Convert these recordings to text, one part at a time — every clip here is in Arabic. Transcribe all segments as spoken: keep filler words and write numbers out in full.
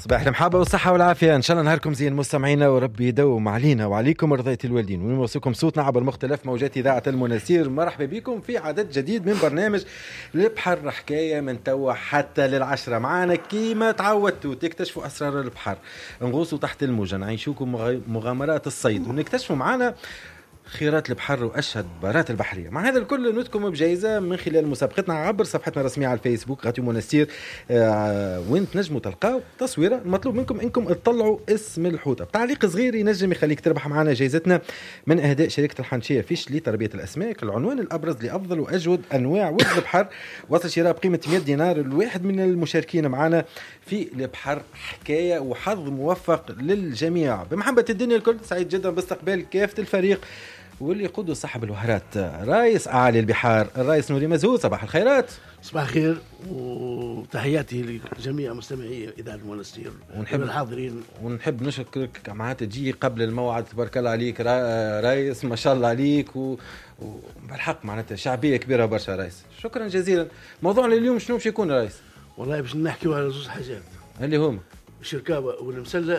صباح المحبة والصحة والعافية، إن شاء الله نهاركم زين مستمعينا وربي يدوم علينا وعليكم ورضاية الوالدين ونوصلكم صوتنا عبر مختلف موجات إذاعة المنستير. مرحبا بكم في عدد جديد من برنامج البحر، حكاية من توا حتى للعشرة. معانا كيما تعودتوا تكتشفوا أسرار البحر، نغوصوا تحت الموجة، نعيشوكم مغامرات الصيد ونكتشفوا معانا خيرات البحر وأشهد بارات البحرية. مع هذا الكل ندكم بجائزة من خلال مسابقتنا عبر صفحتنا الرسمية على الفيسبوك راديو منستير، آه وين تنجموا تلقاو تصويرة. المطلوب منكم انكم تطلعوا اسم الحوتة بتعليق صغير ينجم يخليك تربح معنا جائزتنا من اهداء شركة الحنشية فيش لتربية الاسماك، العنوان الابرز لافضل واجود انواع ولد البحر، وصل شراء بقيمة مئة دينار الواحد من المشاركين معنا في البحر حكاية، وحظ موفق للجميع. بمحبة الدنيا الكل سعيد جدا باستقبال كافة الفريق واللي يقودوا صاحب الوهرات رئيس أعالي البحار الرئيس نوري مزهود. صباح الخيرات. صباح الخير وتحياتي لجميع مستمعي إذاعة المنستير ونحب الحاضرين، ونحب نشكرك معناتها تجي قبل الموعد. تبارك الله عليك رئيس، ما شاء الله عليك، وبالحق معناتها شعبية كبيرة برشا رئيس. شكرا جزيلا. موضوعنا اليوم شنو باش يكون رئيس؟ والله باش نحكي على زوج حاجات اللي هما الشركاوة والمسلة،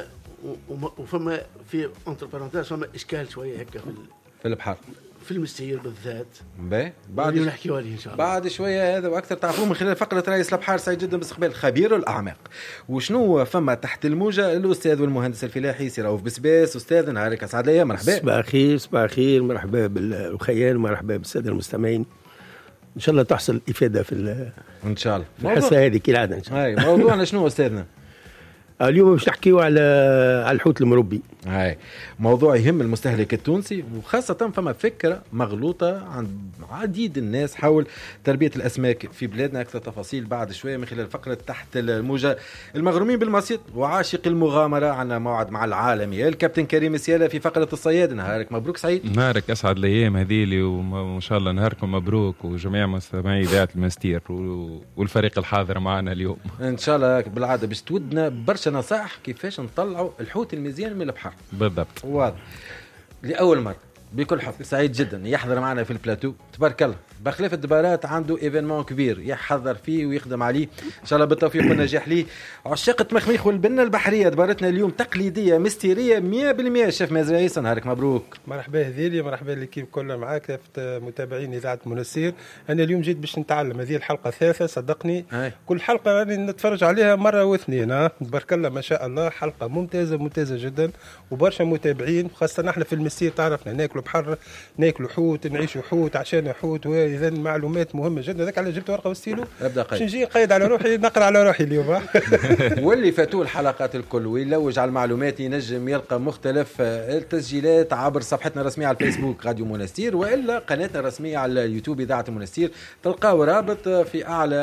وفما في انتر بارونتيز فما اشكال شويه هكا في في البحر في المستير بالذات. باهي بعد نحكي عليه ان شاء الله بعد شويه هذا واكثر تعرفوه من خلال فقره رئيس البحار. سعيد جدا باستقبال خبير الاعماق. وشنو فما تحت الموجه الاستاذ والمهندس الفلاحي سي رؤوف بسباس. استاذ نهارك اسعد ليا، مرحبا. صباح الخير. صباح الخير، مرحبا بالخيال، مرحبا بالساده المستمعين. ان شاء الله تحصل افاده في ان شاء الله في الحصه هذه كالعاده ان شاء الله. هاي موضوعنا شنو استاذنا اليوم؟ باش نحكيو على على الحوت المربي. هاي موضوع يهم المستهلك التونسي، وخاصة فما فكرة مغلوطة عند عديد الناس حول تربية الأسماك في بلادنا. أكثر تفاصيل بعد شوية من خلال فقرة تحت الموجة. المغرومين بالمصيد وعاشق المغامرة، عنا موعد مع العالمي الكابتن كريم سيالة في فقرة الصياد. نهارك مبروك سعيد. نهارك أسعد الأيام هذيلي، وما شاء الله نهاركم مبروك، وجميع مستمعي إذاعة المنستير والفريق الحاضر معنا اليوم إن شاء الله. بالعادة باش تودنا برشا نصائح كيفاش نطلعوا الحوت المزيان من البحر. بالضبط. واضح. لأول مرة بكل حب سعيد جدا يحضر معنا في البلاتو. تبارك الله بخلاف الدبارات عنده ايفينمون كبير يحضر فيه ويخدم عليه، ان شاء الله بالتوفيق والنجاح ليه. عشاق التمخميخ والبنه البحريه، دبارتنا اليوم تقليديه مستيريه مية بالمية. الشيف مازرعيس نهارك مبروك. مرحبا هذيلي، مرحبا لكيف كلها معاك كافه متابعين اذاعه منستير. انا اليوم جيت باش نتعلم، هذه الحلقه الثالثه صدقني. هاي. كل حلقه راني نتفرج عليها مره واثنين. ها تبارك الله ما شاء الله، حلقه ممتازه ممتازه جدا، وبرشا متابعين، خاصه احنا في المستير تعرفنا ناكلوا بحر، ناكلوا حوت، نعيشوا حوت، عشان حوت. إذا معلومات مهمة جدا. ذاك على جبت ورقة وستيلو باش نجي نقيد على روحي، نقرأ على روحي اليوم. واللي فاتوا الحلقات الكل ويلوج على المعلومات ينجم يلقى مختلف التسجيلات عبر صفحتنا الرسمية على الفيسبوك راديو منستير، وإلا قناتنا الرسمية على اليوتيوب إذاعة المنستير. تلقاو رابط في أعلى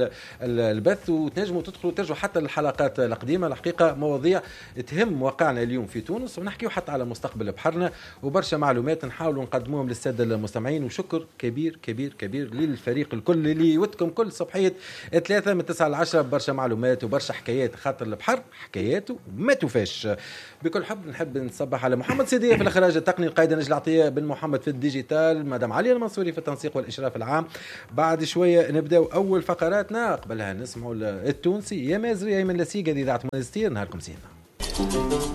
البث، وتنجموا تدخلوا ترجعوا حتى الحلقات القديمة. الحقيقة مواضيع تهم واقعنا اليوم في تونس، ونحكيو حتى على مستقبل بحرنا، وبرشا معلومات نحاولوا نقدموهم للسادة المستمعين. وشكر كبير كبير كبير للفريق الكل اللي يودكم كل صبحية ثلاثة من تسعة لعشرة برشا معلومات وبرشا حكايات، خاطر البحر حكاياته ما توفاش. بكل حب نحب نصبح على محمد سيدية في الإخراج التقني، القائدة نجل عطية بن محمد في الديجيتال، مدام علي المنصوري في التنسيق والإشراف العام. بعد شوية نبدأ أول فقراتنا، قبلها نسمعوا التونسي يا مازري يا من لسيقة إذاعة منستير. نهاركم سينا.